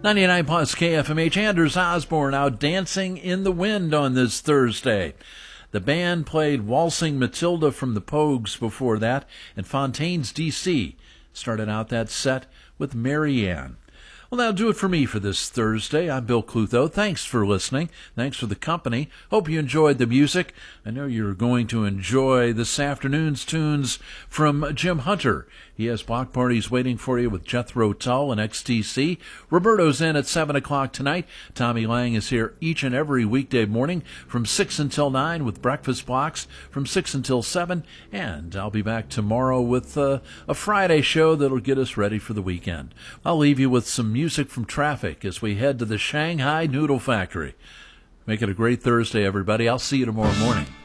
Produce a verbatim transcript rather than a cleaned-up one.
ninety-nine plus K F M H, Anders Osborne out dancing in the wind on this Thursday. The band played Waltzing Matilda from the Pogues before that, and Fontaine's D C started out that set with Marianne. Well, that'll do it for me for this Thursday. I'm Bill Clutho. Thanks for listening. Thanks for the company. Hope you enjoyed the music. I know you're going to enjoy this afternoon's tunes from Jim Hunter. He has block parties waiting for you with Jethro Tull and X T C. Roberto's in at seven o'clock tonight. Tommy Lang is here each and every weekday morning from six until nine with breakfast blocks from six until seven. And I'll be back tomorrow with uh, a Friday show that'll get us ready for the weekend. I'll leave you with some music from Traffic as we head to the Shanghai Noodle Factory. Make it a great Thursday, everybody. I'll see you tomorrow morning.